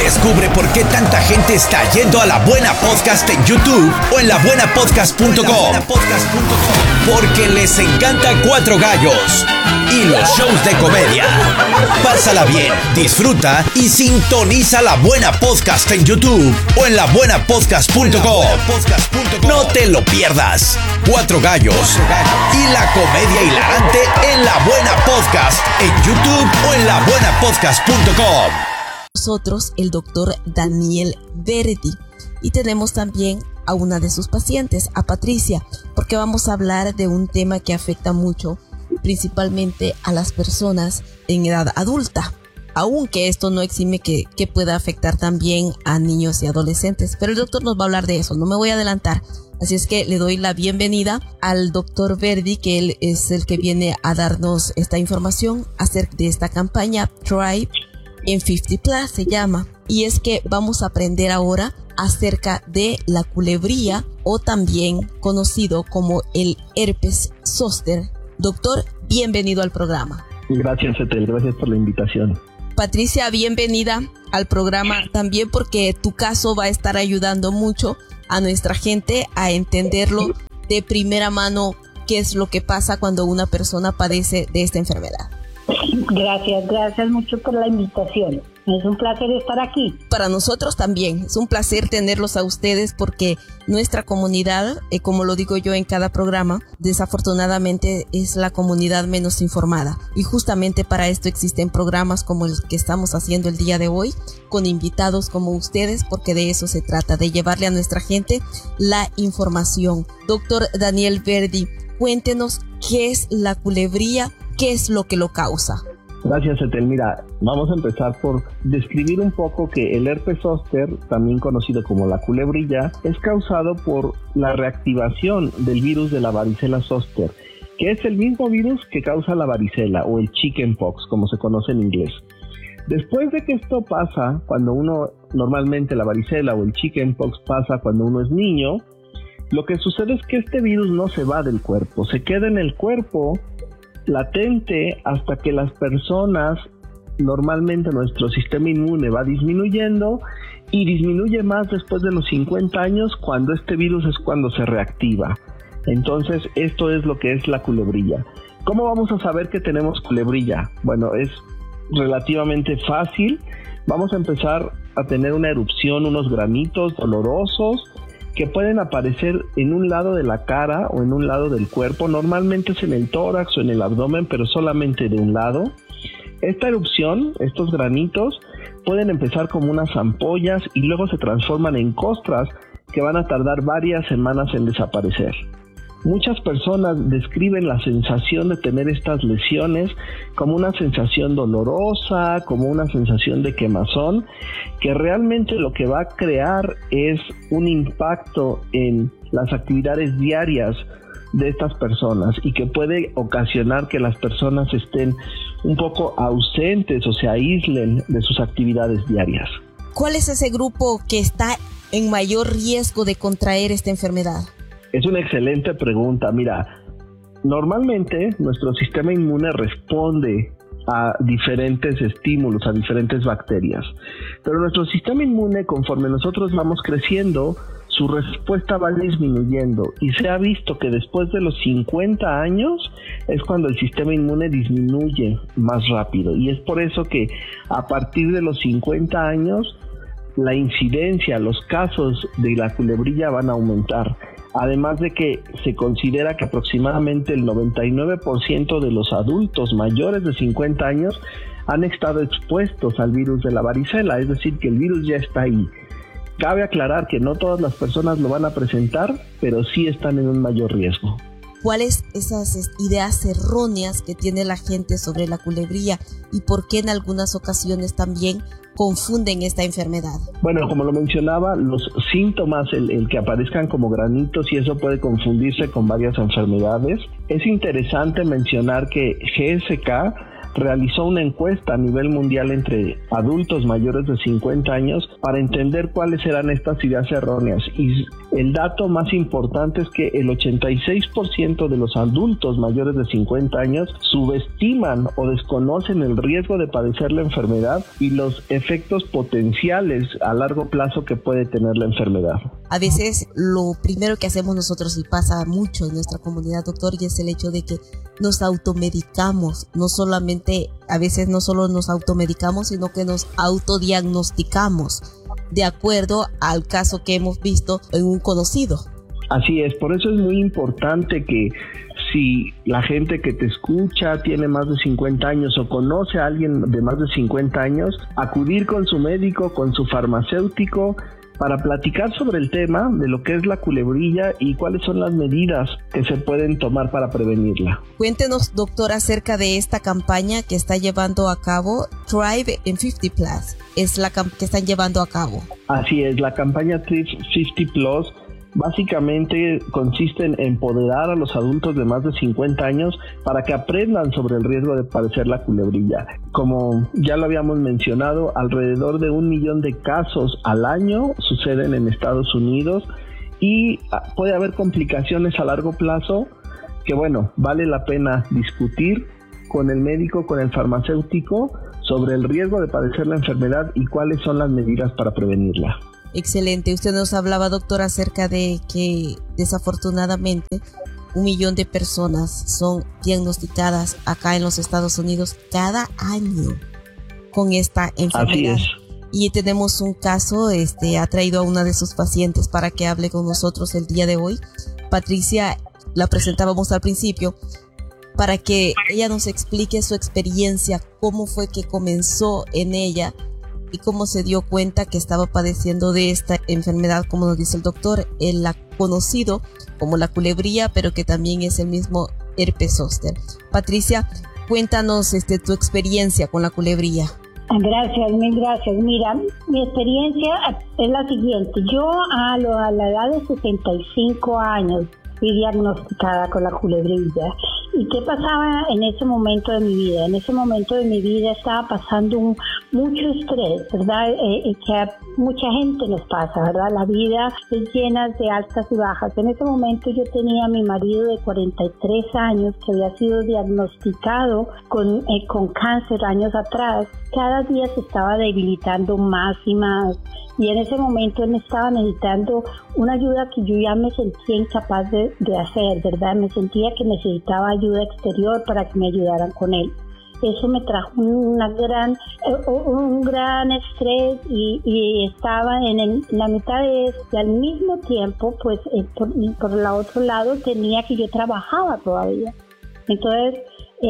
Descubre por qué tanta gente está yendo a La Buena Podcast en YouTube o en labuenapodcast.com. Porque les encanta Cuatro Gallos y los shows de comedia. Pásala bien, disfruta y sintoniza La Buena Podcast en YouTube o en labuenapodcast.com. No te lo pierdas. Cuatro Gallos y la comedia hilarante en La Buena Podcast en YouTube o en labuenapodcast.com. Nosotros, el doctor Daniel Verdi, y tenemos también a una de sus pacientes, a Patricia, porque vamos a hablar de un tema que afecta mucho, principalmente a las personas en edad adulta, aunque esto no exime que pueda afectar también a niños y adolescentes, pero el doctor nos va a hablar de eso, no me voy a adelantar. Así es que le doy la bienvenida al doctor Verdi, que él es el que viene a darnos esta información acerca de esta campaña Thrive en 50 Plus se llama, y es que vamos a aprender ahora acerca de la culebría, o también conocido como el herpes zóster. Doctor, bienvenido al programa. Gracias, Etel, gracias por la invitación. Patricia, bienvenida al programa también, porque tu caso va a estar ayudando mucho a nuestra gente a entenderlo de primera mano, qué es lo que pasa cuando una persona padece de esta enfermedad. Gracias mucho por la invitación. Es un placer estar aquí. Para nosotros también, es un placer tenerlos a ustedes porque nuestra comunidad, como lo digo yo en cada programa, desafortunadamente es la comunidad menos informada. Y justamente para esto existen programas como el que estamos haciendo el día de hoy, con invitados como ustedes, porque de eso se trata, de llevarle a nuestra gente la información. Doctor Daniel Verdi, cuéntenos qué es la culebría, qué es lo que lo causa. Gracias, Etel. Mira, vamos a empezar por describir un poco que el herpes zóster, también conocido como la culebrilla, es causado por la reactivación del virus de la varicela zóster, que es el mismo virus que causa la varicela o el chickenpox, como se conoce en inglés. Después de que esto pasa, cuando uno, normalmente la varicela o el chickenpox pasa cuando uno es niño, lo que sucede es que este virus no se va del cuerpo, se queda en el cuerpo latente hasta que las personas, normalmente nuestro sistema inmune va disminuyendo y disminuye más después de los 50 años, cuando este virus es cuando se reactiva. Entonces esto es lo que es la culebrilla. ¿Cómo vamos a saber que tenemos culebrilla? Bueno, es relativamente fácil. Vamos a empezar a tener una erupción, unos granitos dolorosos que pueden aparecer en un lado de la cara o en un lado del cuerpo. Normalmente es en el tórax o en el abdomen, pero solamente de un lado. Esta erupción, estos granitos, pueden empezar como unas ampollas y luego se transforman en costras que van a tardar varias semanas en desaparecer. Muchas personas describen la sensación de tener estas lesiones como una sensación dolorosa, como una sensación de quemazón, que realmente lo que va a crear es un impacto en las actividades diarias de estas personas y que puede ocasionar que las personas estén un poco ausentes o se aíslen de sus actividades diarias. ¿Cuál es ese grupo que está en mayor riesgo de contraer esta enfermedad? Es una excelente pregunta. Mira, normalmente nuestro sistema inmune responde a diferentes estímulos, a diferentes bacterias. Pero nuestro sistema inmune, conforme nosotros vamos creciendo, su respuesta va disminuyendo. Y se ha visto que después de los 50 años es cuando el sistema inmune disminuye más rápido. Y es por eso que a partir de los 50 años, la incidencia, los casos de la culebrilla van a aumentar. Además de que se considera que aproximadamente el 99% de los adultos mayores de 50 años han estado expuestos al virus de la varicela, es decir, que el virus ya está ahí. Cabe aclarar que no todas las personas lo van a presentar, pero sí están en un mayor riesgo. ¿Cuáles esas ideas erróneas que tiene la gente sobre la culebrilla y por qué en algunas ocasiones también confunden esta enfermedad? Bueno, como lo mencionaba, los síntomas, el que aparezcan como granitos, y eso puede confundirse con varias enfermedades. Es interesante mencionar que GSK realizó una encuesta a nivel mundial entre adultos mayores de 50 años para entender cuáles eran estas ideas erróneas. Y el dato más importante es que el 86% de los adultos mayores de 50 años subestiman o desconocen el riesgo de padecer la enfermedad y los efectos potenciales a largo plazo que puede tener la enfermedad. A veces lo primero que hacemos nosotros, y pasa mucho en nuestra comunidad, doctor, y es el hecho de que nos automedicamos. A veces no solo nos automedicamos, sino que nos autodiagnosticamos de acuerdo al caso que hemos visto en un conocido. Así es, por eso es muy importante que si la gente que te escucha tiene más de 50 años o conoce a alguien de más de 50 años, acudir con su médico, con su farmacéutico, para platicar sobre el tema de lo que es la culebrilla y cuáles son las medidas que se pueden tomar para prevenirla. Cuéntenos, doctor, acerca de esta campaña que está llevando a cabo Thrive in 50 Plus. Es la que están llevando a cabo. Así es, la campaña Thrive 50 Plus básicamente consiste en empoderar a los adultos de más de 50 años para que aprendan sobre el riesgo de padecer la culebrilla. Como ya lo habíamos mencionado, alrededor de 1 millón de casos al año suceden en Estados Unidos y puede haber complicaciones a largo plazo que, bueno, vale la pena discutir con el médico, con el farmacéutico sobre el riesgo de padecer la enfermedad y cuáles son las medidas para prevenirla. Excelente. Usted nos hablaba, doctor, acerca de que desafortunadamente 1 millón de personas son diagnosticadas acá en los Estados Unidos cada año con esta enfermedad. Así es. Y tenemos un caso, ha traído a una de sus pacientes para que hable con nosotros el día de hoy. Patricia, la presentábamos al principio, para que ella nos explique su experiencia, cómo fue que comenzó en ella y cómo se dio cuenta que estaba padeciendo de esta enfermedad, como nos dice el doctor, el conocido como la culebrilla, pero que también es el mismo herpes zóster. Patricia, cuéntanos tu experiencia con la culebrilla. Gracias, mil gracias. Mira, mi experiencia es la siguiente. Yo a la edad de 65 años fui diagnosticada con la culebrilla. ¿Y qué pasaba en ese momento de mi vida? En ese momento de mi vida estaba pasando mucho estrés, ¿verdad? Que a mucha gente nos pasa, ¿verdad? La vida es llena de altas y bajas. En ese momento yo tenía a mi marido de 43 años que había sido diagnosticado con cáncer años atrás. Cada día se estaba debilitando más y más. Y en ese momento él me estaba necesitando una ayuda que yo ya me sentía incapaz de hacer, ¿verdad? Me sentía que necesitaba ayuda exterior para que me ayudaran con él. Eso me trajo un gran estrés y estaba en la mitad de eso. Y al mismo tiempo, pues por el otro lado tenía que yo trabajaba todavía. Entonces,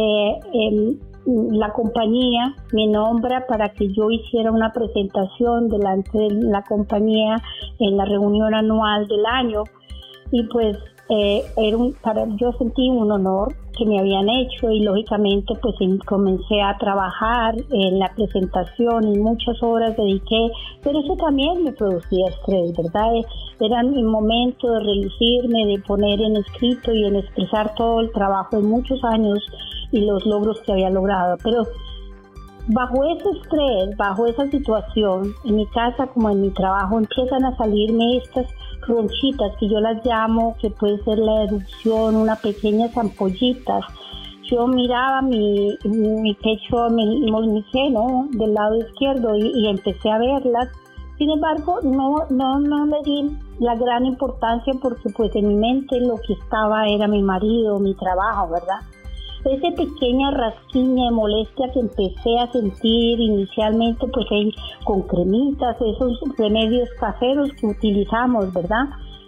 la compañía me nombra para que yo hiciera una presentación delante de la compañía en la reunión anual del año y pues yo sentí un honor que me habían hecho y lógicamente pues comencé a trabajar en la presentación y muchas horas dediqué, pero eso también me producía estrés, ¿verdad? Era mi momento de relucirme, de poner en escrito y en expresar todo el trabajo de muchos años y los logros que había logrado, pero bajo ese estrés, bajo esa situación, en mi casa como en mi trabajo, empiezan a salirme estas ronchitas que yo las llamo, que puede ser la erupción, unas pequeñas ampollitas. Yo miraba mi pecho, mi seno del lado izquierdo y empecé a verlas. Sin embargo, no le di la gran importancia porque pues en mi mente lo que estaba era mi marido, mi trabajo, ¿verdad? Esa pequeña rasquiña de molestia que empecé a sentir inicialmente pues con cremitas, esos remedios caseros que utilizamos, ¿verdad?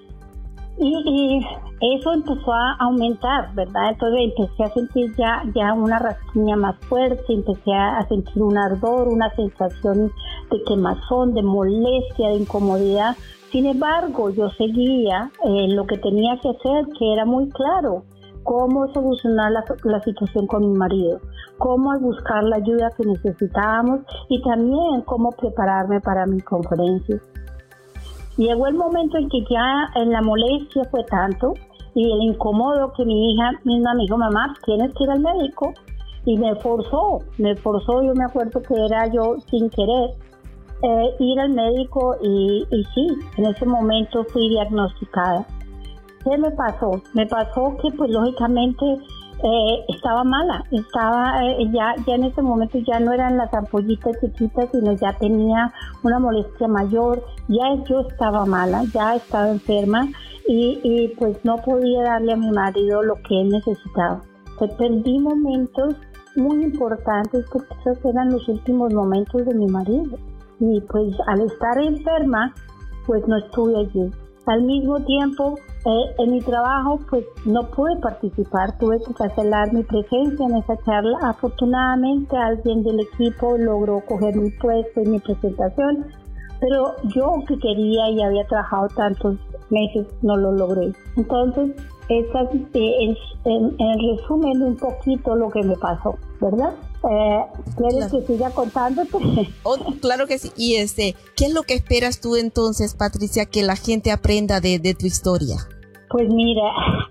Y eso empezó a aumentar, ¿verdad? Entonces empecé a sentir ya una rasquiña más fuerte, empecé a sentir un ardor, una sensación de quemazón, de molestia, de incomodidad. Sin embargo, yo seguía lo que tenía que hacer, que era muy claro. Cómo solucionar la situación con mi marido, cómo buscar la ayuda que necesitábamos y también cómo prepararme para mi conferencia. Llegó el momento en que ya la molestia fue tanto y el incómodo que mi hija misma me dijo, mamá, tienes que ir al médico. y me forzó, yo me acuerdo que era yo sin querer ir al médico y sí, en ese momento fui diagnosticada. ¿Qué me pasó? Me pasó que pues lógicamente estaba mala, ya en ese momento ya no eran las ampollitas chiquitas, sino ya tenía una molestia mayor, ya yo estaba mala, ya estaba enferma y pues no podía darle a mi marido lo que él necesitaba. Pues perdí momentos muy importantes porque esos eran los últimos momentos de mi marido y pues al estar enferma pues no estuve allí. Al mismo tiempo, en mi trabajo, pues no pude participar, tuve que cancelar mi presencia en esa charla. Afortunadamente, alguien del equipo logró coger mi puesto y mi presentación, pero yo que quería y había trabajado tantos meses, no lo logré. Entonces, esta es en resumen un poquito lo que me pasó, ¿verdad? ¿Quieres que siga contándote? Oh, claro que sí. Y ¿qué es lo que esperas tú entonces, Patricia, que la gente aprenda de tu historia? Pues mira,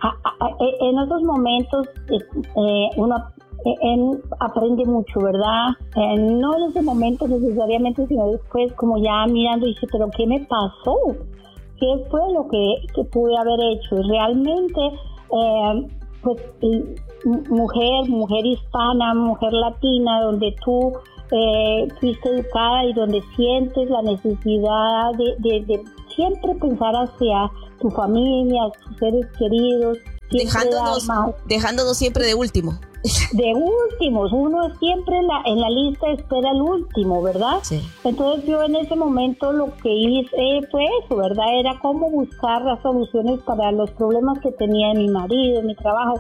en esos momentos uno aprende mucho, ¿verdad? No en ese momento necesariamente, sino después como ya mirando y dice, pero ¿qué me pasó? ¿Qué fue lo que pude haber hecho? Y realmente, pues mujer hispana, mujer latina, donde tú fuiste educada y donde sientes la necesidad de siempre pensar hacia tu familia, tus seres queridos, dejándonos siempre de último. De últimos, uno siempre en la lista espera el último, ¿verdad? Sí. Entonces yo en ese momento lo que hice fue eso, ¿verdad? Era cómo buscar las soluciones para los problemas que tenía mi marido, mi trabajo,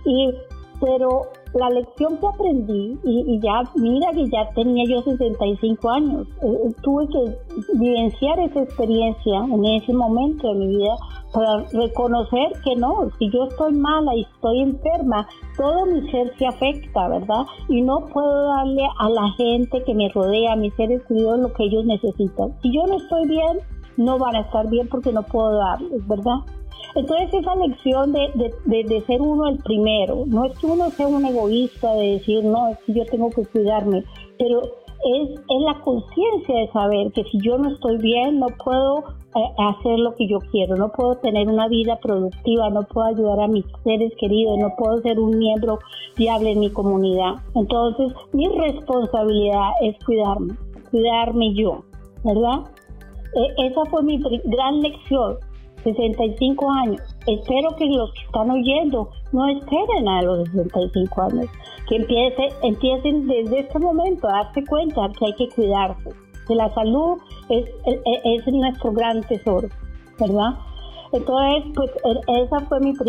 pero la lección que aprendí, y ya, mira que ya tenía yo 65 años, tuve que vivenciar esa experiencia en ese momento de mi vida para reconocer que no, si yo estoy mala y estoy enferma, todo mi ser se afecta, ¿verdad? Y no puedo darle a la gente que me rodea, a mis seres queridos, lo que ellos necesitan. Si yo no estoy bien, no van a estar bien porque no puedo darles, ¿verdad? Entonces esa lección de ser uno el primero, no es que uno sea un egoísta de decir, no, es que yo tengo que cuidarme, pero es la conciencia de saber que si yo no estoy bien, no puedo hacer lo que yo quiero, no puedo tener una vida productiva, no puedo ayudar a mis seres queridos, no puedo ser un miembro viable en mi comunidad. Entonces mi responsabilidad es cuidarme yo, ¿verdad? Esa fue mi gran lección. 65 años. Espero que los que están oyendo no esperen a los 65 años, que empiecen desde este momento a darse cuenta que hay que cuidarse, que la salud es nuestro gran tesoro, ¿verdad? Entonces, pues esa fue mi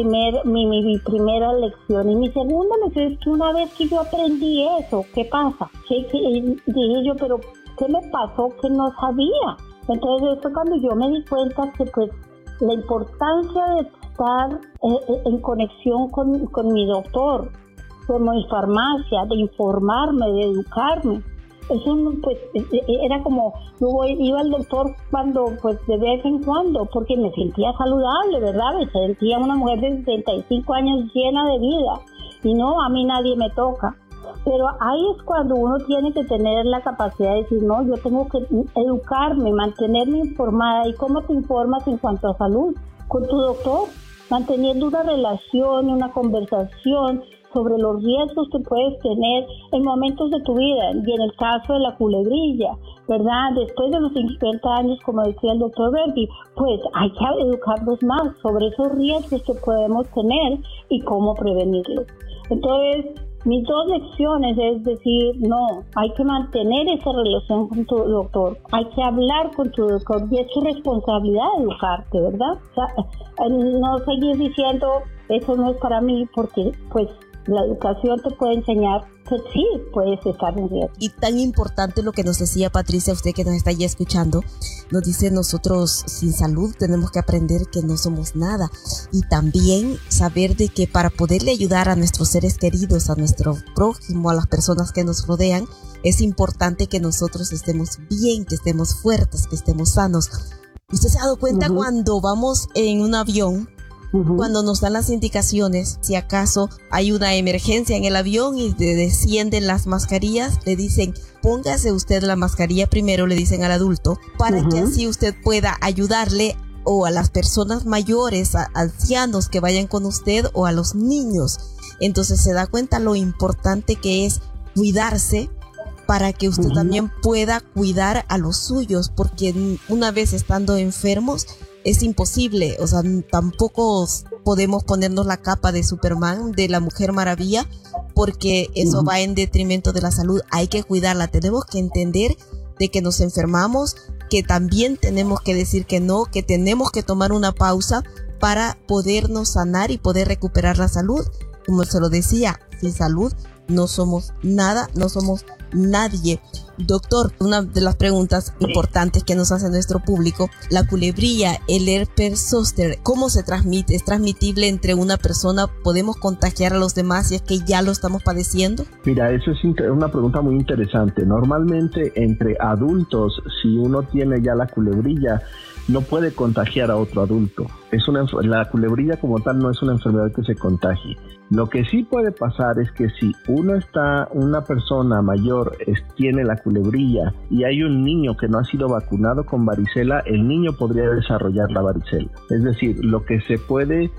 primera lección. Y mi segunda lección es que una vez que yo aprendí eso, ¿qué pasa? Dije yo, pero ¿qué me pasó que no sabía? Entonces, eso cuando yo me di cuenta que pues la importancia de estar en conexión con mi doctor, con mi farmacia, de informarme, de educarme. Eso pues era como, yo iba al doctor cuando, pues de vez en cuando, porque me sentía saludable, ¿verdad? Me sentía una mujer de 65 años llena de vida. Y no, a mí nadie me toca. Pero ahí es cuando uno tiene que tener la capacidad de decir, no, yo tengo que educarme, mantenerme informada. ¿Y cómo te informas en cuanto a salud? Con tu doctor, manteniendo una relación, una conversación sobre los riesgos que puedes tener en momentos de tu vida. Y en el caso de la culebrilla, ¿verdad? Después de los 50 años, como decía el doctor Verdi, pues hay que educarnos más sobre esos riesgos que podemos tener y cómo prevenirlos. Entonces, mis dos lecciones es decir, no, hay que mantener esa relación con tu doctor, hay que hablar con tu doctor y es tu responsabilidad educarte, ¿verdad? O sea, no seguir diciendo, eso no es para mí, porque pues la educación te puede enseñar que sí puedes estar en riesgo. Y tan importante lo que nos decía Patricia, usted que nos está ya escuchando, nos dice nosotros sin salud tenemos que aprender que no somos nada y también saber de que para poderle ayudar a nuestros seres queridos, a nuestro prójimo, a las personas que nos rodean, es importante que nosotros estemos bien, que estemos fuertes, que estemos sanos. ¿Usted se ha dado cuenta cuando vamos en un avión cuando nos dan las indicaciones, si acaso hay una emergencia en el avión y descienden las mascarillas, le dicen, póngase usted la mascarilla primero, le dicen al adulto, para que así usted pueda ayudarle o a las personas mayores, a ancianos que vayan con usted o a los niños. Entonces se da cuenta lo importante que es cuidarse para que usted también pueda cuidar a los suyos, porque una vez estando enfermos es imposible, o sea, tampoco podemos ponernos la capa de Superman, de la Mujer Maravilla, porque eso va en detrimento de la salud. Hay que cuidarla, tenemos que entender de que nos enfermamos, que también tenemos que decir que no, que tenemos que tomar una pausa para podernos sanar y poder recuperar la salud. Como se lo decía, sin salud no somos nada, no somos nadie. Doctor, una de las preguntas importantes que nos hace nuestro público, la culebrilla, el herpes zóster, ¿cómo se transmite? ¿Es transmitible entre una persona? ¿Podemos contagiar a los demás si es que ya lo estamos padeciendo? Mira, eso es una pregunta muy interesante. Normalmente entre adultos, si uno tiene ya la culebrilla, no puede contagiar a otro adulto. La culebrilla como tal no es una enfermedad que se contagie. Lo que sí puede pasar es que si una persona mayor tiene la culebrilla y hay un niño que no ha sido vacunado con varicela, el niño podría desarrollar la varicela. Es decir, lo que se puede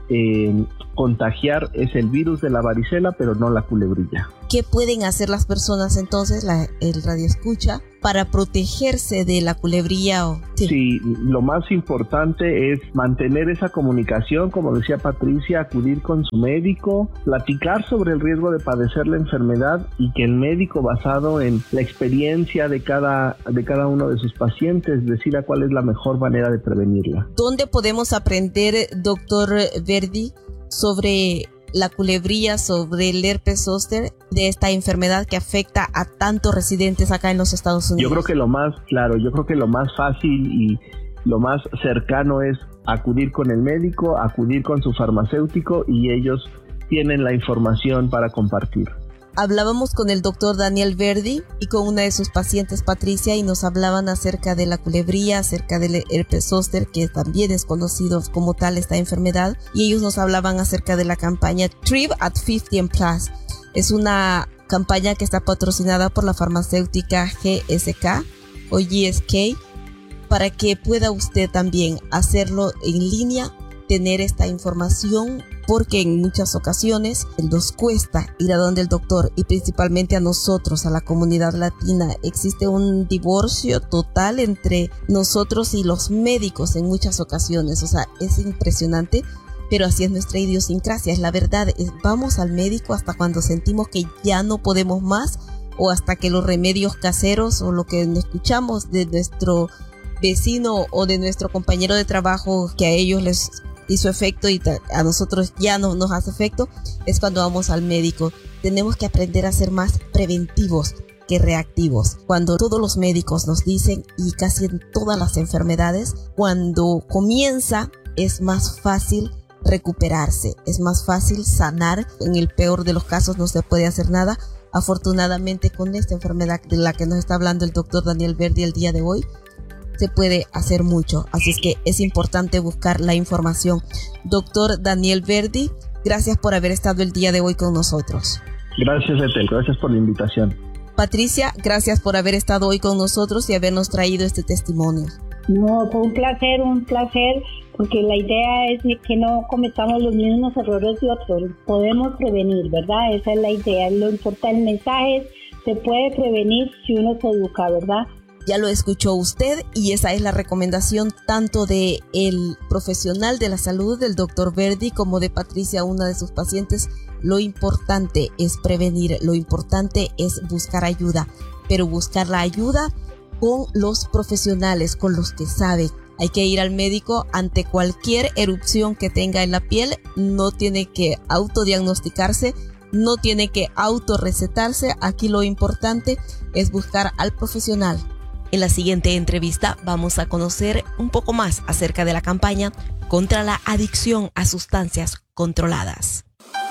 contagiar es el virus de la varicela, pero no la culebrilla. ¿Qué pueden hacer las personas entonces, el radioescucha, para protegerse de la culebrilla? Sí, lo más importante es mantener esa comunicación, como decía Patricia, acudir con su médico, platicar sobre el riesgo de padecer la enfermedad y que el médico, basado en la experiencia de cada uno de sus pacientes, decida cuál es la mejor manera de prevenirla. ¿Dónde podemos aprender, doctor Verdi, sobre la culebrilla, sobre el herpes zóster, de esta enfermedad que afecta a tantos residentes acá en los Estados Unidos? Yo creo que lo más fácil y lo más cercano es acudir con el médico, acudir con su farmacéutico, y ellos tienen la información para compartir. Hablábamos con el doctor Daniel Verdi y con una de sus pacientes, Patricia, y nos hablaban acerca de la culebrilla, acerca del herpes zóster, que también es conocido como tal esta enfermedad, y ellos nos hablaban acerca de la campaña Thrive at 50 Plus. Es una campaña que está patrocinada por la farmacéutica GSK o GSK, para que pueda usted también hacerlo en línea, tener esta información, porque en muchas ocasiones nos cuesta ir a donde el doctor, y principalmente a nosotros, a la comunidad latina, existe un divorcio total entre nosotros y los médicos en muchas ocasiones. O sea, es impresionante, pero así es nuestra idiosincrasia, es la verdad. Vamos al médico hasta cuando sentimos que ya no podemos más, o hasta que los remedios caseros o lo que escuchamos de nuestro vecino o de nuestro compañero de trabajo, que a ellos les hizo efecto y a nosotros ya no nos hace efecto, es cuando vamos al médico. Tenemos que aprender a ser más preventivos que reactivos. Cuando todos los médicos nos dicen, y casi en todas las enfermedades, cuando comienza es más fácil recuperarse, es más fácil sanar. En el peor de los casos no se puede hacer nada. Afortunadamente, con esta enfermedad de la que nos está hablando el doctor Daniel Verdi el día de hoy, se puede hacer mucho, así es que es importante buscar la información. Doctor Daniel Verdi, gracias por haber estado el día de hoy con nosotros. Gracias, Ethel, gracias por la invitación. Patricia, gracias por haber estado hoy con nosotros y habernos traído este testimonio. No, fue un placer, porque la idea es que no cometamos los mismos errores de otros. Podemos prevenir, ¿verdad? Esa es la idea. Lo importante, el mensaje es, se puede prevenir si uno se educa, ¿verdad? Ya lo escuchó usted, y esa es la recomendación tanto de el profesional de la salud, del doctor Verdi, como de Patricia, una de sus pacientes. Lo importante es prevenir, lo importante es buscar ayuda, pero buscar la ayuda con los profesionales, con los que saben. Hay que ir al médico ante cualquier erupción que tenga en la piel. No tiene que autodiagnosticarse, no tiene que autorrecetarse. Aquí lo importante es buscar al profesional. En la siguiente entrevista vamos a conocer un poco más acerca de la campaña contra la adicción a sustancias controladas.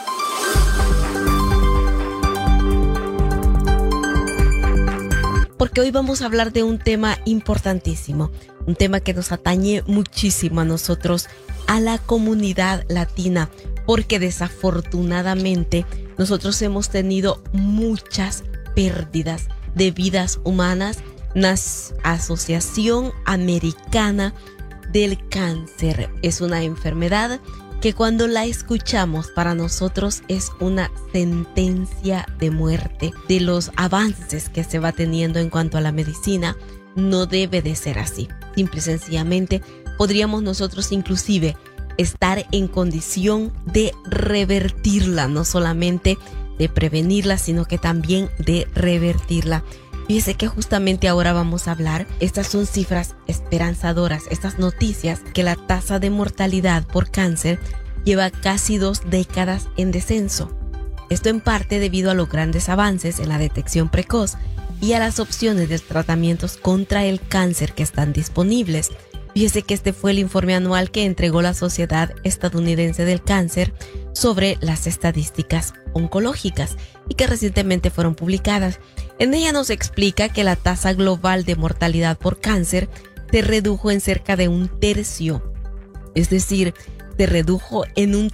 Porque porque hoy vamos a hablar de un tema importantísimo, un tema que nos atañe muchísimo a nosotros, a la comunidad latina, porque desafortunadamente nosotros hemos tenido muchas pérdidas de vidas humanas. La Asociación Americana del Cáncer es una enfermedad que cuando la escuchamos para nosotros es una sentencia de muerte. De los avances que se va teniendo en cuanto a la medicina, no debe de ser así. Simple y sencillamente podríamos nosotros inclusive estar en condición de revertirla, no solamente de prevenirla, sino que también de revertirla. Fíjese que justamente ahora vamos a hablar, estas son cifras esperanzadoras, estas noticias, que la tasa de mortalidad por cáncer lleva casi 2 décadas en descenso. Esto en parte debido a los grandes avances en la detección precoz y a las opciones de tratamientos contra el cáncer que están disponibles. Fíjese que este fue el informe anual que entregó la Sociedad Estadounidense del Cáncer sobre las estadísticas oncológicas y que recientemente fueron publicadas. En ella nos explica que la tasa global de mortalidad por cáncer se redujo en cerca de 1/3, es decir, se redujo en un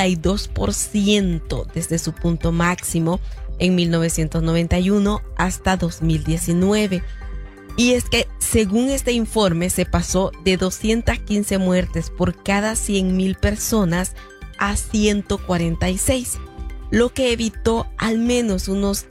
32% desde su punto máximo en 1991 hasta 2019. Y es que, según este informe, se pasó de 215 muertes por cada 100,000 personas a 146, lo que evitó al menos unos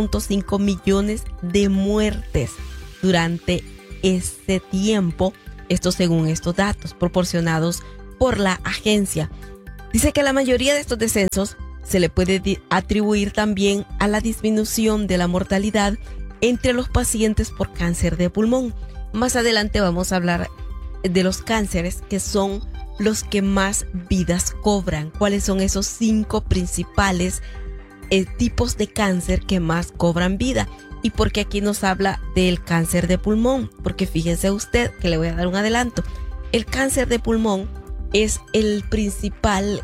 3.5 millones de muertes durante ese tiempo. Esto según estos datos proporcionados por la agencia. Dice que la mayoría de estos descensos se le puede atribuir también a la disminución de la mortalidad entre los pacientes por cáncer de pulmón. Más adelante vamos a hablar de los cánceres que son los que más vidas cobran. ¿Cuáles son esos 5 principales tipos de cáncer que más cobran vida? Y por qué aquí nos habla del cáncer de pulmón, porque fíjese usted que le voy a dar un adelanto. El cáncer de pulmón es el principal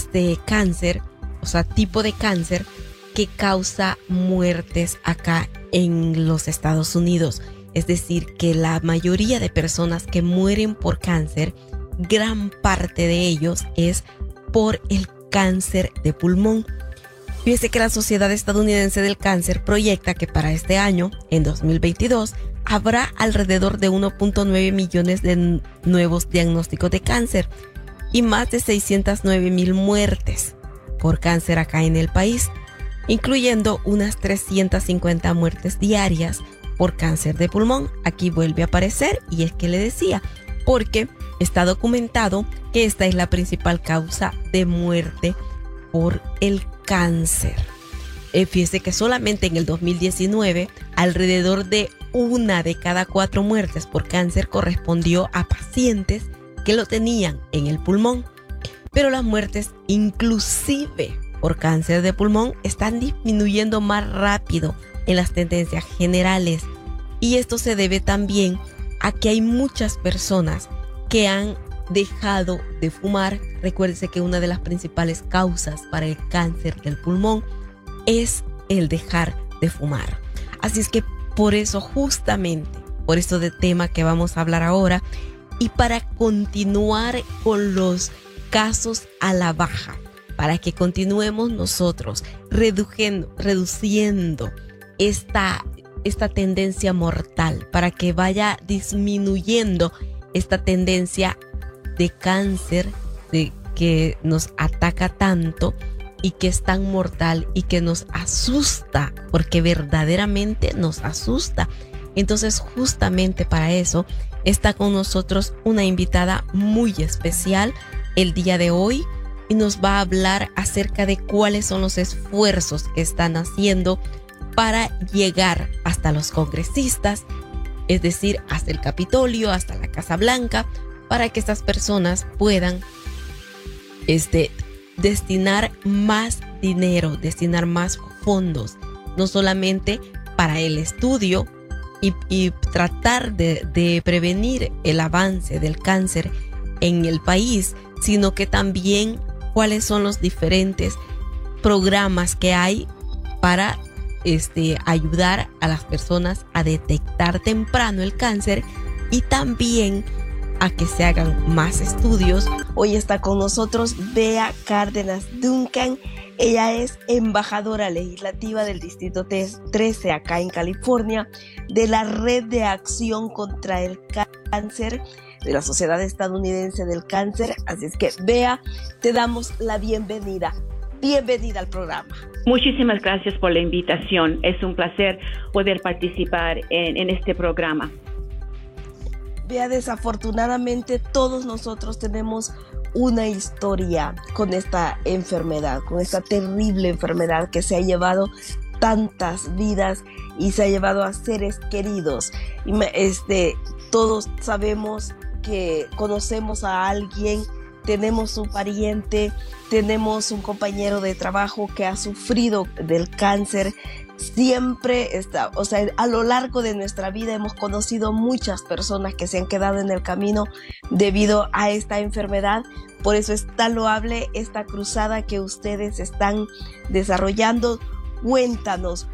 cáncer, o sea, tipo de cáncer que causa muertes acá en los Estados Unidos. Es decir, que la mayoría de personas que mueren por cáncer, gran parte de ellos es por el cáncer de pulmón. Fíjese que la Sociedad Estadounidense del Cáncer proyecta que para este año, en 2022, habrá alrededor de 1.9 millones de nuevos diagnósticos de cáncer y más de 609,000 muertes por cáncer acá en el país, incluyendo unas 350 muertes diarias por cáncer de pulmón. Aquí vuelve a aparecer, y es que le decía, porque está documentado que esta es la principal causa de muerte por el cáncer. Fíjese que solamente en el 2019, alrededor de 1 de cada 4 muertes por cáncer correspondió a pacientes que lo tenían en el pulmón. Pero las muertes, inclusive por cáncer de pulmón, están disminuyendo más rápido en las tendencias generales. Y esto se debe también a que hay muchas personas que han dejado de fumar. Recuérdese que una de las principales causas para el cáncer del pulmón es el dejar de fumar. Así es que por eso, justamente por eso de tema que vamos a hablar ahora, y para continuar con los casos a la baja, para que continuemos nosotros reduciendo esta tendencia mortal, para que vaya disminuyendo esta tendencia de cáncer que nos ataca tanto y que es tan mortal y que nos asusta, porque verdaderamente nos asusta. Entonces, justamente para eso está con nosotros una invitada muy especial el día de hoy, y nos va a hablar acerca de cuáles son los esfuerzos que están haciendo para llegar hasta los congresistas, es decir, hasta el Capitolio, hasta la Casa Blanca, para que estas personas puedan destinar más dinero, destinar más fondos, no solamente para el estudio y tratar de prevenir el avance del cáncer en el país, sino que también cuáles son los diferentes programas que hay para ayudar a las personas a detectar temprano el cáncer y también a que se hagan más estudios. Hoy está con nosotros Bea Cárdenas Duncan. Ella es embajadora legislativa del Distrito 13 acá en California, de la Red de Acción contra el Cáncer, de la Sociedad Estadounidense del Cáncer. Así es que, Bea, te damos la bienvenida. Bienvenida al programa. Muchísimas gracias por la invitación. Es un placer poder participar en este programa. Bea, desafortunadamente todos nosotros tenemos una historia con esta enfermedad, con esta terrible enfermedad que se ha llevado tantas vidas y se ha llevado a seres queridos. Y todos sabemos que conocemos a alguien, tenemos un pariente, tenemos un compañero de trabajo que ha sufrido del cáncer. Siempre está, a lo largo de nuestra vida hemos conocido muchas personas que se han quedado en el camino debido a esta enfermedad. Por eso es tan loable esta cruzada que ustedes están desarrollando. Cuéntanos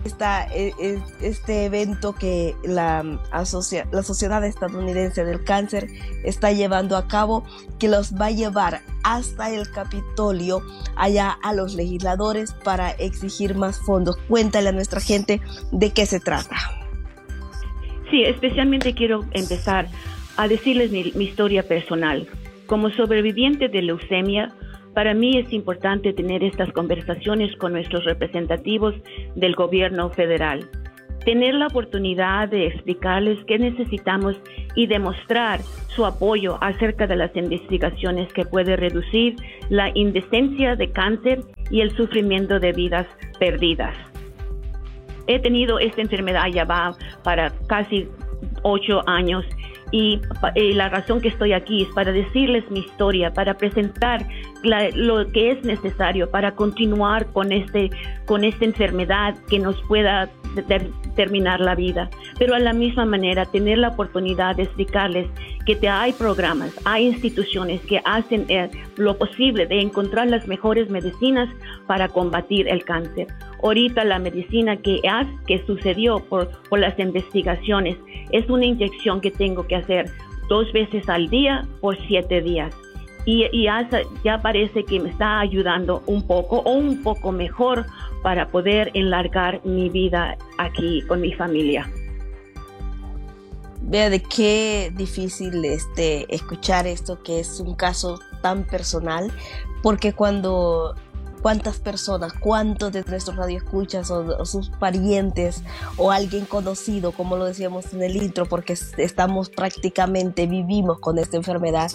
este evento que la Sociedad Estadounidense del Cáncer está llevando a cabo, que los va a llevar hasta el Capitolio, allá a los legisladores, para exigir más fondos. Cuéntale a nuestra gente de qué se trata. Sí, especialmente quiero empezar a decirles mi historia personal. Como sobreviviente de leucemia, para mí es importante tener estas conversaciones con nuestros representativos del gobierno federal. Tener la oportunidad de explicarles qué necesitamos y demostrar su apoyo acerca de las investigaciones que pueden reducir la incidencia de cáncer y el sufrimiento de vidas perdidas. He tenido esta enfermedad ya va para casi 8 años. Y la razón que estoy aquí es para decirles mi historia, para presentar lo que es necesario para continuar con esta enfermedad que nos pueda terminar la vida. Pero a la misma manera, tener la oportunidad de explicarles que hay programas, hay instituciones que hacen lo posible de encontrar las mejores medicinas para combatir el cáncer. Ahorita la medicina que sucedió por las investigaciones es una inyección que tengo que hacer 2 veces al día por 7 días. Y ya parece que me está ayudando un poco o un poco mejor para poder enlargar mi vida aquí con mi familia. Vea, de qué difícil escuchar esto, que es un caso tan personal, porque cuántas personas, cuántos de nuestros radioescuchas o sus parientes o alguien conocido, como lo decíamos en el intro, porque vivimos con esta enfermedad,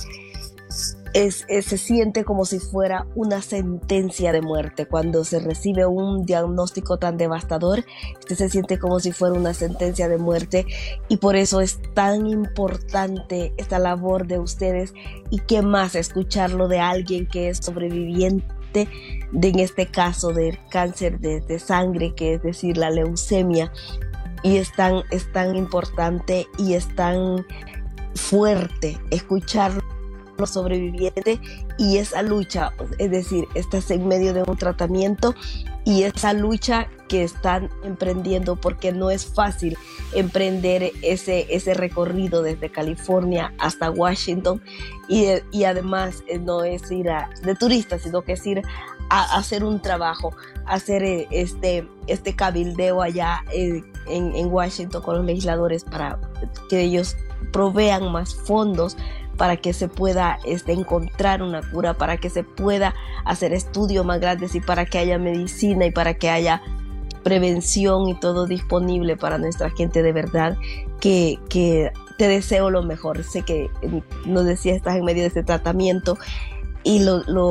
se siente como si fuera una sentencia de muerte. Cuando se recibe un diagnóstico tan devastador, se siente como si fuera una sentencia de muerte, y por eso es tan importante esta labor de ustedes. Y qué más escucharlo de alguien que es sobreviviente en este caso del cáncer de sangre, que es decir, la leucemia, y es tan importante y es tan fuerte escucharlo sobreviviente y esa lucha, es decir, estás en medio de un tratamiento y esa lucha que están emprendiendo, porque no es fácil emprender ese recorrido desde California hasta Washington, y además no es ir de turista, sino que es ir a hacer un trabajo, hacer este cabildeo allá en Washington con los legisladores para que ellos provean más fondos para que se pueda encontrar una cura, para que se pueda hacer estudios más grandes y para que haya medicina y para que haya prevención y todo disponible para nuestra gente. De verdad que te deseo lo mejor. Sé que nos decía, estás en medio de este tratamiento y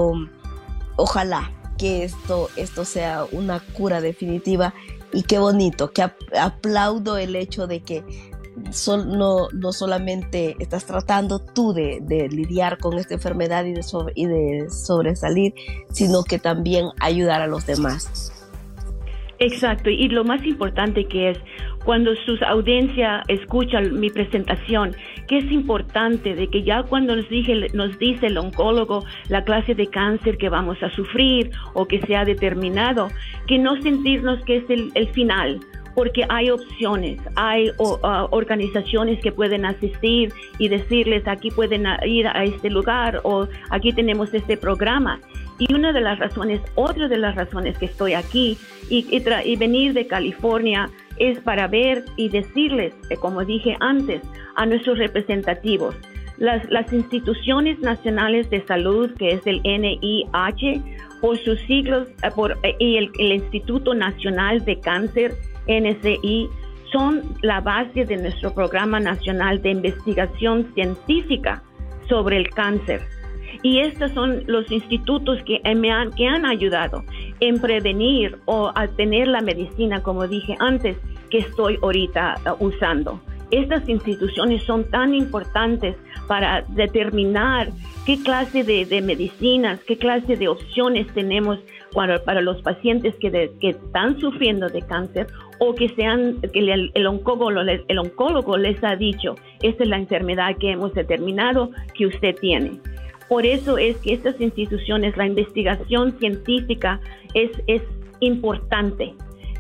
ojalá que esto sea una cura definitiva. Y qué bonito, que aplaudo el hecho de que no solamente estás tratando tú de lidiar con esta enfermedad y de sobresalir, sino que también ayudar a los demás. Exacto, y lo más importante que es cuando su audiencia escucha mi presentación, que es importante de que ya cuando nos dice el oncólogo la clase de cáncer que vamos a sufrir o que se ha determinado, que no sentirnos que es el final, porque hay opciones, hay organizaciones que pueden asistir y decirles aquí pueden ir a este lugar o aquí tenemos este programa. Y otra de las razones que estoy aquí y venir de California es para ver y decirles, como dije antes, a nuestros representativos, las instituciones nacionales de salud, que es el NIH, por sus siglos, y el Instituto Nacional de Cáncer, NCI, son la base de nuestro programa nacional de investigación científica sobre el cáncer. Y estos son los institutos que han ayudado en prevenir o a tener la medicina, como dije antes, que estoy ahorita usando. Estas instituciones son tan importantes para determinar qué clase de medicinas, qué clase de opciones tenemos para los pacientes que están sufriendo de cáncer o que el oncólogo les ha dicho, esta es la enfermedad que hemos determinado que usted tiene. Por eso es que estas instituciones, la investigación científica es importante.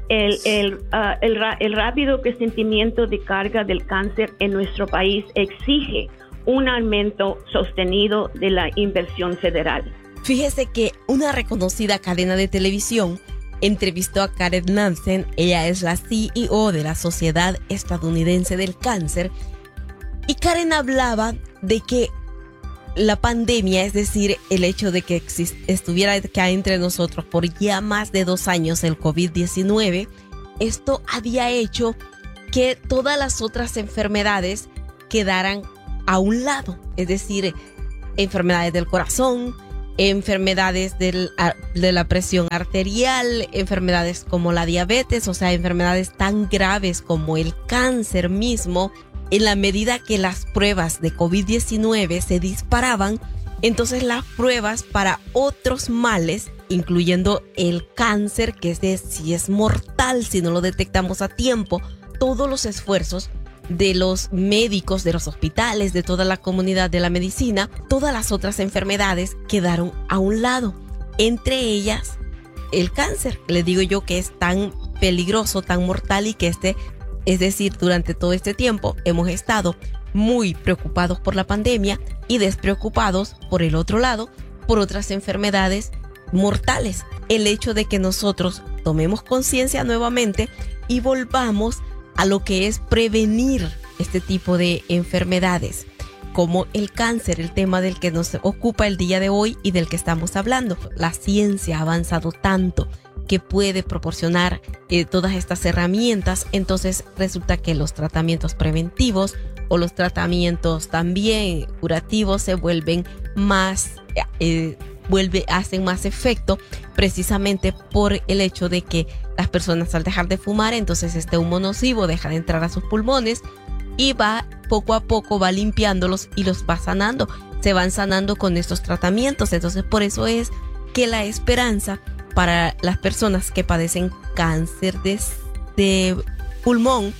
El rápido crecimiento de carga del cáncer en nuestro país exige un aumento sostenido de la inversión federal. Fíjese que una reconocida cadena de televisión entrevistó a Karen Nansen. Ella es la CEO de la Sociedad Estadounidense del Cáncer, y Karen hablaba de que la pandemia, es decir, el hecho de que estuviera acá entre nosotros por ya más de 2 años el COVID-19, esto había hecho que todas las otras enfermedades quedaran a un lado, es decir, enfermedades del corazón, enfermedades de la presión arterial, enfermedades como la diabetes, o sea, enfermedades tan graves como el cáncer mismo. En la medida que las pruebas de COVID-19 se disparaban, entonces las pruebas para otros males, incluyendo el cáncer, que si es mortal si no lo detectamos a tiempo, todos los esfuerzos de los médicos, de los hospitales, de toda la comunidad de la medicina, todas las otras enfermedades quedaron a un lado, entre ellas el cáncer. Le digo yo que es tan peligroso, tan mortal, y que es decir, durante todo este tiempo hemos estado muy preocupados por la pandemia y despreocupados, por el otro lado, por otras enfermedades mortales. El hecho de que nosotros tomemos conciencia nuevamente y volvamos a lo que es prevenir este tipo de enfermedades, como el cáncer, el tema del que nos ocupa el día de hoy y del que estamos hablando. La ciencia ha avanzado tanto que puede proporcionar todas estas herramientas. Entonces resulta que los tratamientos preventivos o los tratamientos también curativos se vuelven más, hacen más efecto, precisamente por el hecho de que las personas, al dejar de fumar, entonces este humo nocivo deja de entrar a sus pulmones y poco a poco va limpiándolos y los va sanando. Se van sanando con estos tratamientos. Entonces por eso es que la esperanza para las personas que padecen cáncer de pulmón,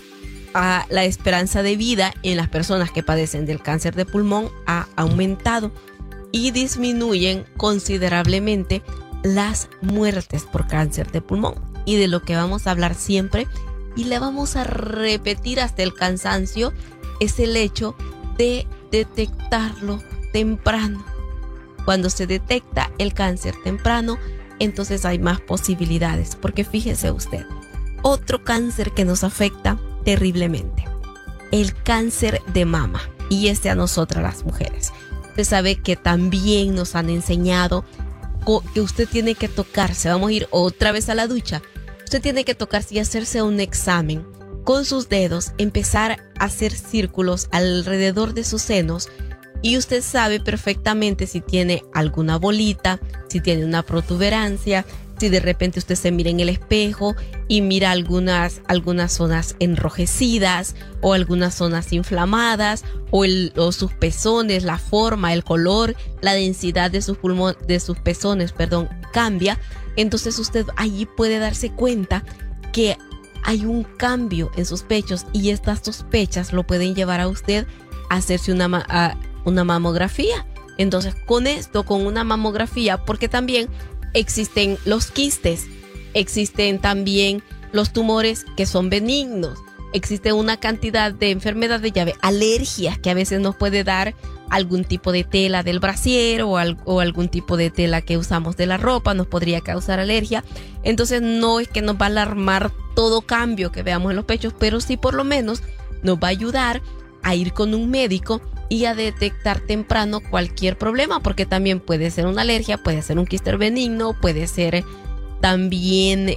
la esperanza de vida en las personas que padecen del cáncer de pulmón ha aumentado y disminuyen considerablemente las muertes por cáncer de pulmón. Y de lo que vamos a hablar siempre y le vamos a repetir hasta el cansancio es el hecho de detectarlo temprano. Cuando se detecta el cáncer temprano, entonces hay más posibilidades, porque fíjese usted, otro cáncer que nos afecta terriblemente, el cáncer de mama, y a nosotras las mujeres. Usted sabe que también nos han enseñado que usted tiene que tocarse, vamos a ir otra vez a la ducha, usted tiene que tocarse y hacerse un examen con sus dedos, empezar a hacer círculos alrededor de sus senos. Y usted sabe perfectamente si tiene alguna bolita, si tiene una protuberancia, si de repente usted se mira en el espejo y mira algunas zonas enrojecidas o algunas zonas inflamadas o sus pezones, la forma, el color, la densidad de sus pezones, cambia. Entonces usted allí puede darse cuenta que hay un cambio en sus pechos y estas sospechas lo pueden llevar a usted hacerse una mamografía. Entonces, con una mamografía, porque también existen los quistes, existen también los tumores que son benignos, existe una cantidad de enfermedades, alergias que a veces nos puede dar algún tipo de tela del brasier o algún tipo de tela que usamos de la ropa, nos podría causar alergia. Entonces no es que nos va a alarmar todo cambio que veamos en los pechos, pero sí por lo menos nos va a ayudar a ir con un médico y a detectar temprano cualquier problema, porque también puede ser una alergia, puede ser un quiste benigno, puede ser también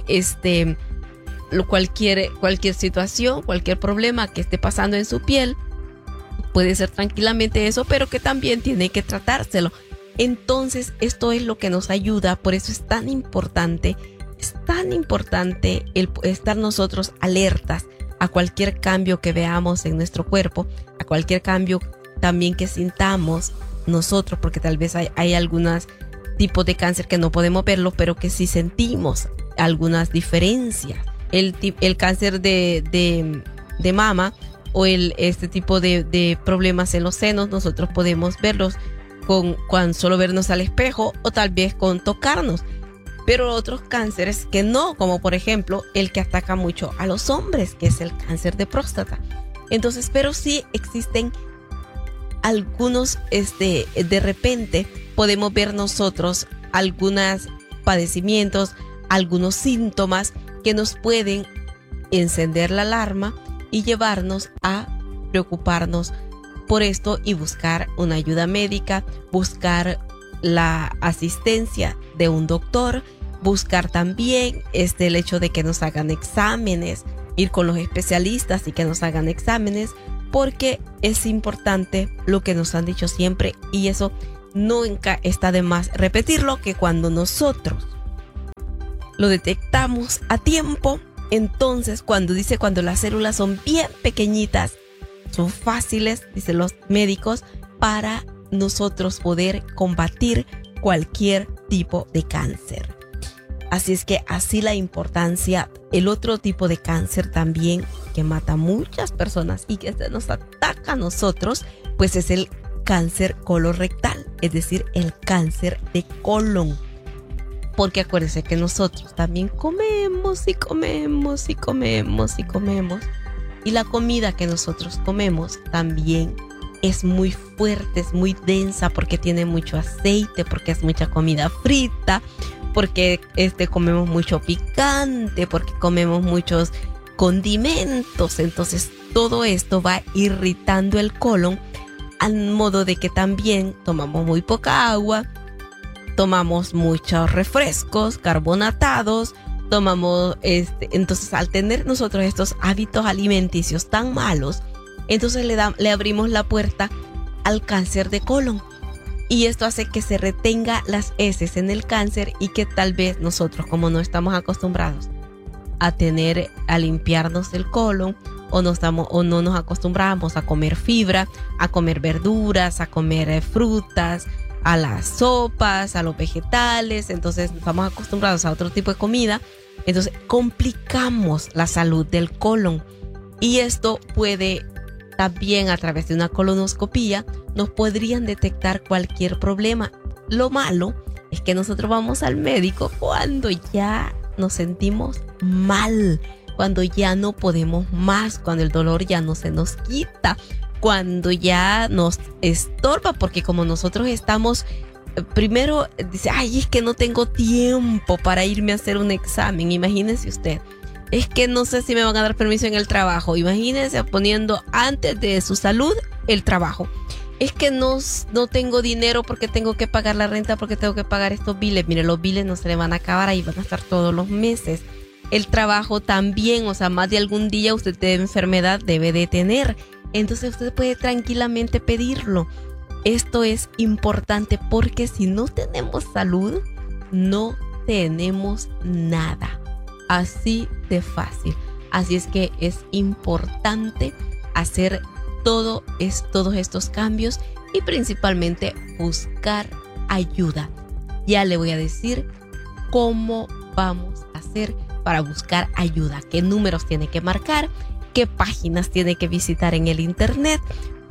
cualquier situación, cualquier problema que esté pasando en su piel. Puede ser tranquilamente eso, pero que también tiene que tratárselo. Entonces, esto es lo que nos ayuda. Por eso es tan importante el estar nosotros alertas a cualquier cambio que veamos en nuestro cuerpo, a cualquier cambio también que sintamos nosotros, porque tal vez hay algunos tipos de cáncer que no podemos verlo, pero que sí sentimos algunas diferencias. El cáncer de mama o este tipo de problemas en los senos, nosotros podemos verlos con solo vernos al espejo o tal vez con tocarnos. Pero otros cánceres que no, como por ejemplo el que ataca mucho a los hombres, que es el cáncer de próstata. Entonces, pero sí existen algunos, de repente podemos ver nosotros algunos padecimientos, algunos síntomas que nos pueden encender la alarma y llevarnos a preocuparnos por esto y buscar una ayuda médica, buscar la asistencia de un doctor, buscar también el hecho de que nos hagan exámenes, ir con los especialistas y que nos hagan exámenes, porque es importante lo que nos han dicho siempre, y eso nunca está de más repetirlo, que cuando nosotros lo detectamos a tiempo, entonces cuando las células son bien pequeñitas, son fáciles, dicen los médicos, para nosotros poder combatir cualquier tipo de cáncer. Así es que así la importancia. El otro tipo de cáncer también que mata a muchas personas y que nos ataca a nosotros, pues es el cáncer colorectal, es decir, el cáncer de colon. Porque acuérdense que nosotros también comemos y comemos y comemos y comemos. Y la comida que nosotros comemos también es muy fuerte, es muy densa, porque tiene mucho aceite, porque es mucha comida frita, porque comemos mucho picante, porque comemos muchos condimentos. Entonces todo esto va irritando el colon, al modo de que también tomamos muy poca agua, tomamos muchos refrescos carbonatados, entonces al tener nosotros estos hábitos alimenticios tan malos, entonces le abrimos la puerta al cáncer de colon. Y esto hace que se retenga las heces en el cáncer, y que tal vez nosotros, como no estamos acostumbrados a limpiarnos el colon, o no nos acostumbramos a comer fibra, a comer verduras, a comer frutas, a las sopas, a los vegetales, entonces estamos acostumbrados a otro tipo de comida, entonces complicamos la salud del colon. Y esto puede también, a través de una colonoscopía, nos podrían detectar cualquier problema. Lo malo es que nosotros vamos al médico cuando ya nos sentimos mal, cuando ya no podemos más, cuando el dolor ya no se nos quita, cuando ya nos estorba, porque como nosotros estamos, primero dice, ay, es que no tengo tiempo para irme a hacer un examen. Imagínese usted, es que no sé si me van a dar permiso en el trabajo. Imagínense poniendo antes de su salud el trabajo. Es que no tengo dinero porque tengo que pagar la renta, porque tengo que pagar estos biles. Mire, los biles no se le van a acabar, ahí van a estar todos los meses. El trabajo también, o sea, más de algún día usted de enfermedad debe de tener. Entonces usted puede tranquilamente pedirlo. Esto es importante, porque si no tenemos salud, no tenemos nada. Así de fácil. Así es que es importante hacer todos estos cambios, y principalmente buscar ayuda. Ya le voy a decir cómo vamos a hacer para buscar ayuda, qué números tiene que marcar, qué páginas tiene que visitar en el internet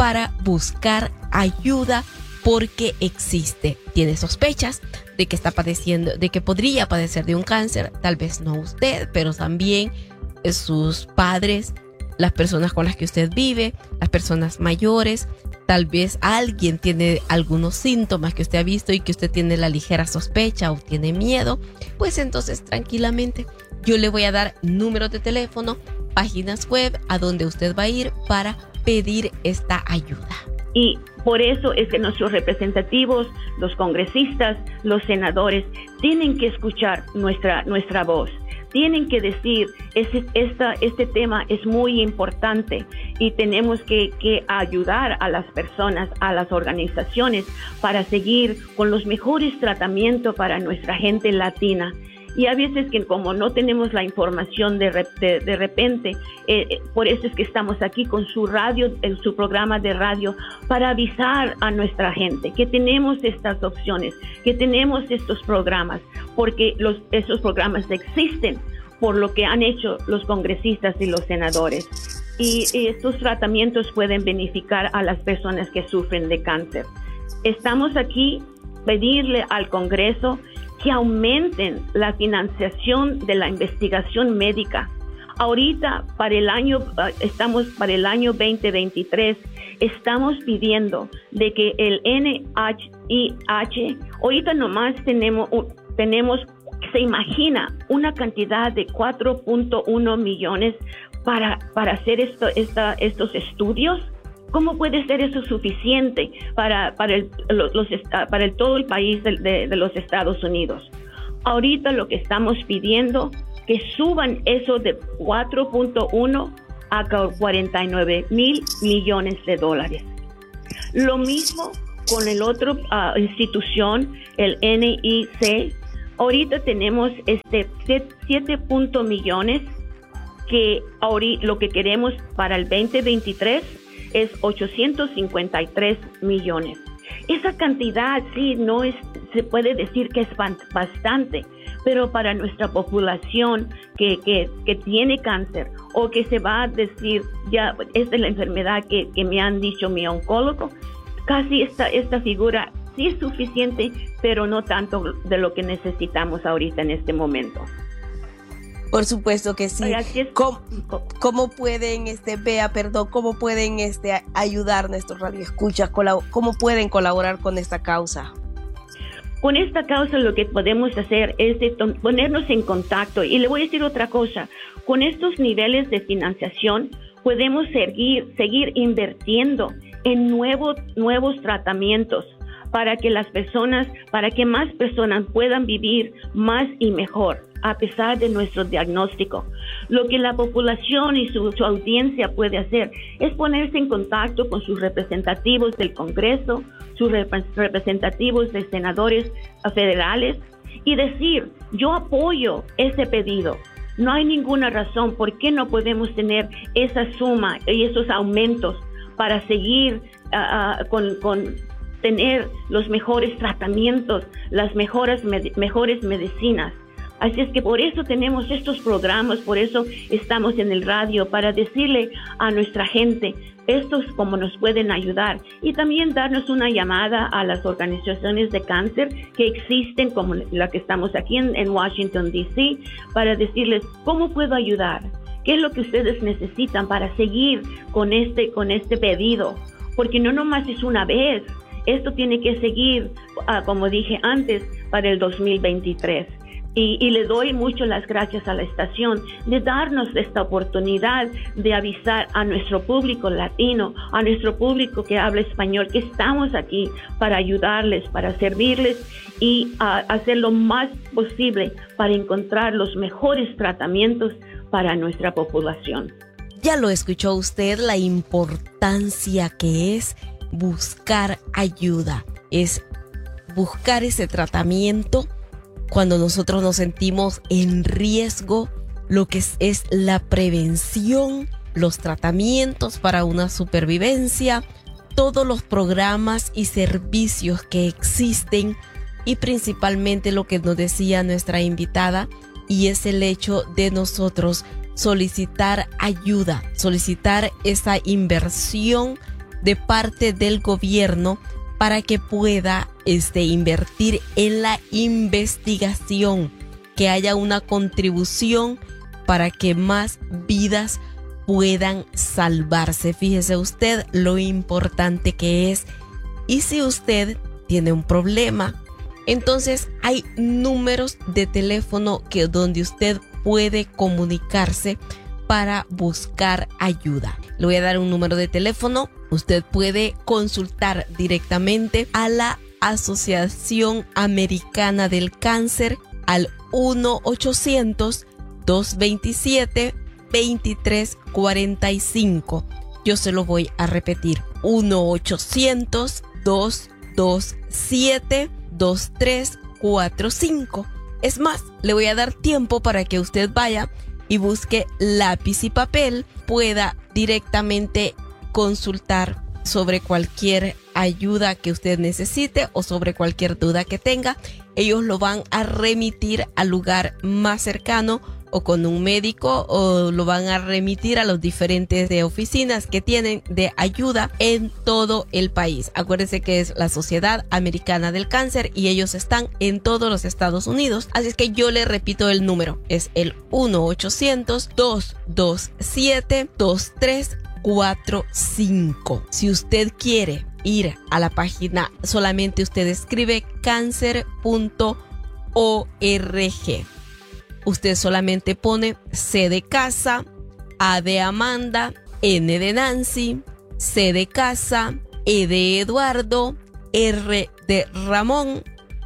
para buscar ayuda porque existe. Tiene sospechas de que está padeciendo, de que podría padecer de un cáncer, tal vez no usted, pero también sus padres, las personas con las que usted vive, las personas mayores. Tal vez alguien tiene algunos síntomas que usted ha visto y que usted tiene la ligera sospecha o tiene miedo. Pues entonces tranquilamente yo le voy a dar números de teléfono, páginas web a donde usted va a ir para pedir esta ayuda. Y por eso es que nuestros representativos, los congresistas, los senadores, tienen que escuchar nuestra voz. Tienen que decir, este tema es muy importante y tenemos que ayudar a las personas, a las organizaciones para seguir con los mejores tratamientos para nuestra gente latina. Y a veces que como no tenemos la información de repente, por eso es que estamos aquí con su radio, su programa de radio, para avisar a nuestra gente que tenemos estas opciones, que tenemos estos programas, porque esos programas existen por lo que han hecho los congresistas y los senadores. Y estos tratamientos pueden beneficiar a las personas que sufren de cáncer. Estamos aquí pedirle al Congreso que aumenten la financiación de la investigación médica. Ahorita, estamos para el año 2023, estamos pidiendo de que el NIH, ahorita nomás tenemos, se imagina una cantidad de 4.1 millones para hacer estos estudios. ¿Cómo puede ser eso suficiente para todo el país de los Estados Unidos? Ahorita lo que estamos pidiendo que suban eso de 4.1 a 49 mil millones de dólares. Lo mismo con el otro institución, el NIC. Ahorita tenemos 7 millones que lo que queremos para el 2023 es 853 millones. Esa cantidad sí se puede decir que es bastante, pero para nuestra población que tiene cáncer o que se va a decir, ya esta es la enfermedad que me han dicho mi oncólogo, casi esta figura sí es suficiente, pero no tanto de lo que necesitamos ahorita en este momento. Por supuesto que sí. ¿Cómo pueden, cómo pueden ayudar nuestros radioescuchas? ¿Cómo pueden colaborar con esta causa? Con esta causa lo que podemos hacer es ponernos en contacto. Y le voy a decir otra cosa. Con estos niveles de financiación podemos seguir invirtiendo en nuevos tratamientos para que más personas puedan vivir más y mejor, a pesar de nuestro diagnóstico. Lo que la población y su audiencia puede hacer es ponerse en contacto con sus representativos del Congreso, sus representativos de senadores federales y decir, yo apoyo ese pedido. No hay ninguna razón por qué no podemos tener esa suma y esos aumentos para seguir con tener los mejores tratamientos, las mejores medicinas. Así es que por eso tenemos estos programas, por eso estamos en el radio, para decirle a nuestra gente estos cómo nos pueden ayudar y también darnos una llamada a las organizaciones de cáncer que existen, como la que estamos aquí en Washington, D.C., para decirles cómo puedo ayudar, qué es lo que ustedes necesitan para seguir con este pedido, porque no nomás es una vez, esto tiene que seguir, como dije antes, para el 2023. Y le doy mucho las gracias a la estación de darnos esta oportunidad de avisar a nuestro público latino, a nuestro público que habla español, que estamos aquí para ayudarles, para servirles y hacer lo más posible para encontrar los mejores tratamientos para nuestra población. Ya lo escuchó usted, la importancia que es buscar ayuda, es buscar ese tratamiento cuando nosotros nos sentimos en riesgo, lo que es la prevención, los tratamientos para una supervivencia, todos los programas y servicios que existen y principalmente lo que nos decía nuestra invitada, y es el hecho de nosotros solicitar ayuda, solicitar esa inversión de parte del gobierno para que pueda invertir en la investigación, que haya una contribución para que más vidas puedan salvarse. Fíjese usted lo importante que es. Y si usted tiene un problema, entonces hay números de teléfono donde usted puede comunicarse para buscar ayuda. Le voy a dar un número de teléfono. Usted puede consultar directamente a la Asociación Americana del Cáncer al 1-800-227-2345. Yo se lo voy a repetir. 1-800-227-2345. Es más, le voy a dar tiempo para que usted vaya y busque lápiz y papel, pueda directamente consultar sobre cualquier ayuda que usted necesite o sobre cualquier duda que tenga. Ellos lo van a remitir al lugar más cercano o con un médico, o lo van a remitir a las diferentes oficinas que tienen de ayuda en todo el país. Acuérdense que es la Sociedad Americana del Cáncer y ellos están en todos los Estados Unidos. Así es que yo le repito el número. Es el 1-800-227-2345. Si usted quiere ir a la página, solamente usted escribe cancer.org. Usted solamente pone C de casa, A de Amanda, N de Nancy, C de casa, E de Eduardo, R de Ramón,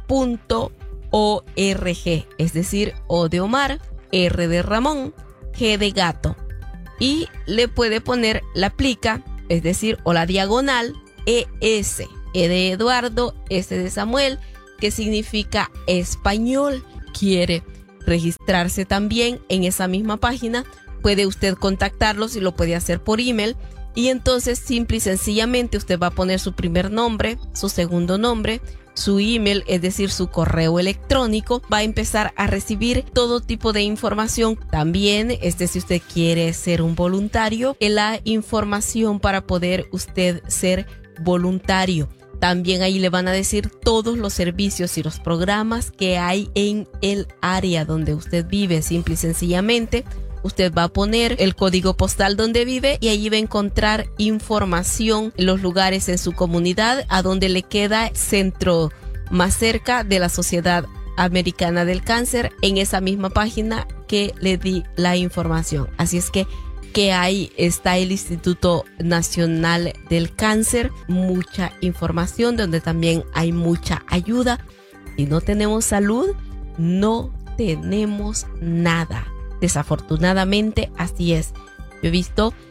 .org. Es decir, O de Omar, R de Ramón, G de gato. Y le puede poner la plica, es decir, o la diagonal, ES, E de Eduardo, S de Samuel, que significa español. Quiere registrarse también en esa misma página, puede usted contactarlos y lo puede hacer por email. Y entonces simple y sencillamente usted va a poner su primer nombre, su segundo nombre, su email, es decir, su correo electrónico. Va a empezar a recibir todo tipo de información. También, si usted quiere ser un voluntario, la información para poder usted ser voluntario. También ahí le van a decir todos los servicios y los programas que hay en el área donde usted vive. Simple y sencillamente, usted va a poner el código postal donde vive y allí va a encontrar información, los lugares en su comunidad, a donde le queda centro más cerca de la Sociedad Americana del Cáncer, en esa misma página que le di la información. Así es que ahí está el Instituto Nacional del Cáncer, mucha información donde también hay mucha ayuda. Si no tenemos salud, no tenemos nada. Desafortunadamente así es. Yo vi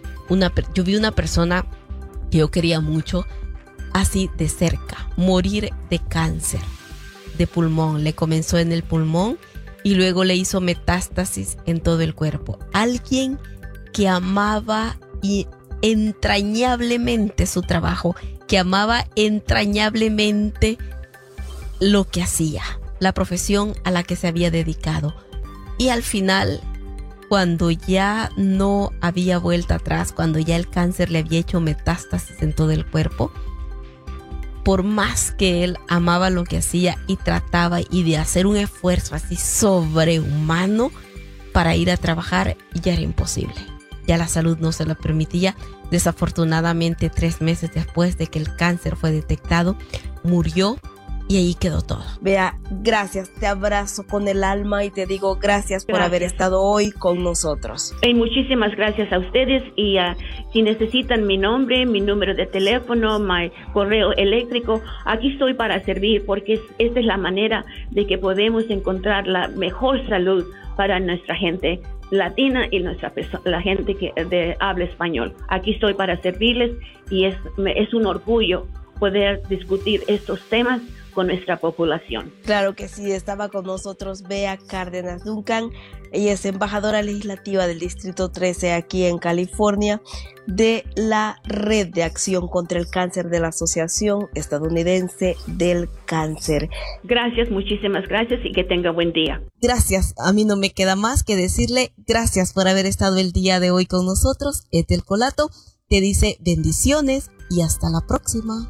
una persona que yo quería mucho, así de cerca, morir de cáncer de pulmón. Le comenzó en el pulmón y luego le hizo metástasis en todo el cuerpo. Alguien que amaba y entrañablemente su trabajo, que amaba entrañablemente lo que hacía, la profesión a la que se había dedicado. Y al final, cuando ya no había vuelta atrás, cuando ya el cáncer le había hecho metástasis en todo el cuerpo, por más que él amaba lo que hacía y trataba y de hacer un esfuerzo así sobrehumano para ir a trabajar, ya era imposible. Ya la salud no se lo permitía. Desafortunadamente, 3 meses después de que el cáncer fue detectado, murió y ahí quedó todo. Bea, gracias, te abrazo con el alma y te digo gracias por haber estado hoy con nosotros. Y muchísimas gracias a ustedes y si necesitan mi nombre, mi número de teléfono, mi correo eléctrico, aquí estoy para servir, porque esta es la manera de que podemos encontrar la mejor salud para nuestra gente latina y la gente que habla español. Aquí estoy para servirles y es un orgullo poder discutir estos temas con nuestra población. Claro que sí, estaba con nosotros Bea Cárdenas Duncan. Ella es embajadora legislativa del Distrito 13 aquí en California, de la Red de Acción contra el Cáncer de la Asociación Estadounidense del Cáncer. Gracias, muchísimas gracias y que tenga buen día. Gracias, a mí no me queda más que decirle gracias por haber estado el día de hoy con nosotros. Ethel Colato, te dice bendiciones y hasta la próxima.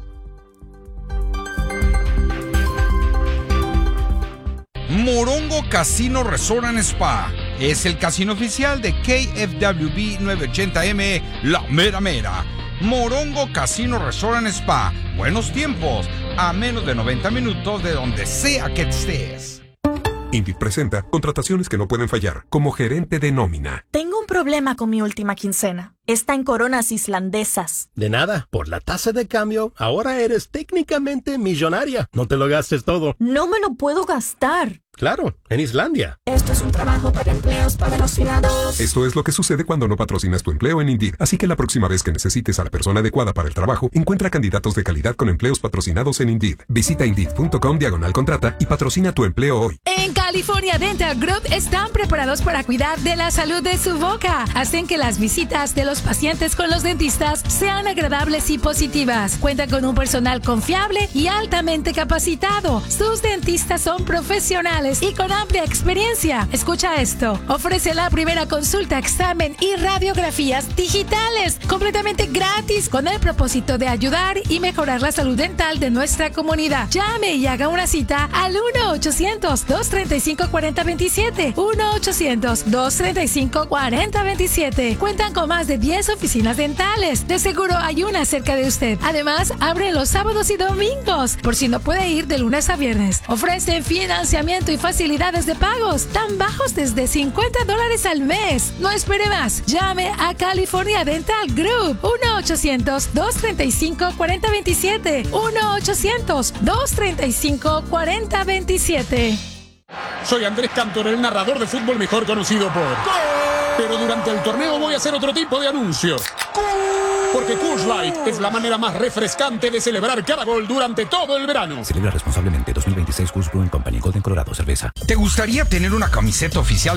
Morongo Casino Resort and Spa es el casino oficial de KFWB 980M, La Mera Mera. Morongo Casino Resort and Spa. Buenos tiempos, a menos de 90 minutos de donde sea que estés. Indeed presenta contrataciones que no pueden fallar, como gerente de nómina. Tengo un problema con mi última quincena. Está en coronas islandesas. De nada, por la tasa de cambio, ahora eres técnicamente millonaria. No te lo gastes todo. No me lo puedo gastar. Claro, en Islandia. Esto es un trabajo para empleos patrocinados. Esto es lo que sucede cuando no patrocinas tu empleo en Indeed. Así que la próxima vez que necesites a la persona adecuada para el trabajo, encuentra candidatos de calidad con empleos patrocinados en Indeed. Visita Indeed.com/contrata y patrocina tu empleo hoy. En California Dental Group están preparados para cuidar de la salud de su boca. Hacen que las visitas de los pacientes con los dentistas sean agradables y positivas. Cuentan con un personal confiable y altamente capacitado. Sus dentistas son profesionales y con amplia experiencia. Escucha esto. Ofrece la primera consulta, examen y radiografías digitales completamente gratis con el propósito de ayudar y mejorar la salud dental de nuestra comunidad. Llame y haga una cita al 1-800-235-4027. 1-800-235-4027. Cuentan con más de 10 oficinas dentales. De seguro hay una cerca de usted. Además, abren los sábados y domingos, por si no puede ir de lunes a viernes. Ofrecen financiamiento y facilidades de pagos tan bajos desde $50 al mes. No espere más. Llame a California Dental Group. 1-800-235-4027. 1-800-235-4027. Soy Andrés Cantor, el narrador de fútbol mejor conocido por... Pero durante el torneo voy a hacer otro tipo de anuncios. Porque Coors Light es la manera más refrescante de celebrar cada gol durante todo el verano. Celebra responsablemente. 2026 Coors Brewing Company, Golden, Colorado, cerveza. ¿Te gustaría tener una camiseta oficial